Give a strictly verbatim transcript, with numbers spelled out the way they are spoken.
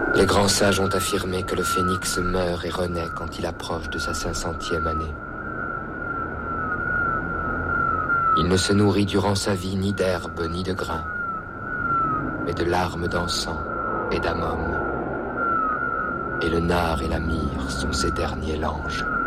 Les grands sages ont affirmé que le phénix meurt et renaît quand il approche de sa cinq centième année. Il ne se nourrit durant sa vie ni d'herbe ni de grains, mais de larmes d'encens et d'ammum. Et le nard et la myrrhe sont ses derniers langes.